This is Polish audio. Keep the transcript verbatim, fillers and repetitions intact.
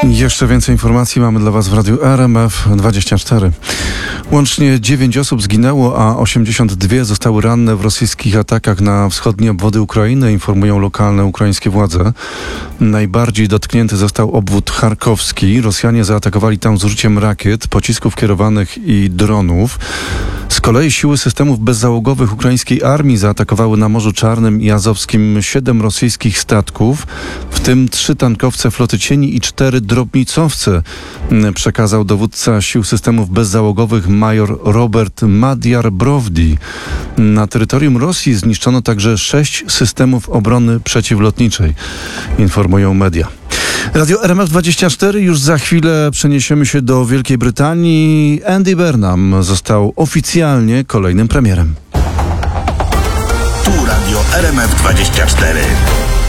Jeszcze więcej informacji mamy dla Was w Radiu R M F dwadzieścia cztery. Łącznie dziewięć osób zginęło, a osiemdziesiąt dwa zostały ranne w rosyjskich atakach na wschodnie obwody Ukrainy, informują lokalne ukraińskie władze. Najbardziej dotknięty został obwód charkowski. Rosjanie zaatakowali tam z użyciem rakiet, pocisków kierowanych i dronów. Z kolei siły systemów bezzałogowych ukraińskiej armii zaatakowały na Morzu Czarnym i Azowskim siedem rosyjskich statków, w tym trzy tankowce floty cieni i cztery drobnicowce, przekazał dowódca sił systemów bezzałogowych major Robert Madyar-Brovdi. Na terytorium Rosji zniszczono także sześć systemów obrony przeciwlotniczej, informują media. Radio R M F dwadzieścia cztery. Już za chwilę przeniesiemy się do Wielkiej Brytanii. Andy Burnham został oficjalnie kolejnym premierem. Tu Radio R M F dwadzieścia cztery.